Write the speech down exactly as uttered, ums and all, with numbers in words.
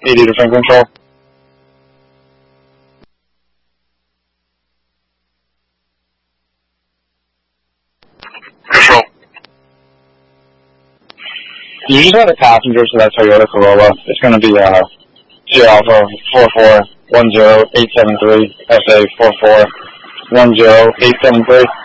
eighty to fin control. Control. You just had a passenger to that Toyota Corolla. It's going to be uh, G Alpha four four one zero eight seven three, S A four four one zero eight seven three.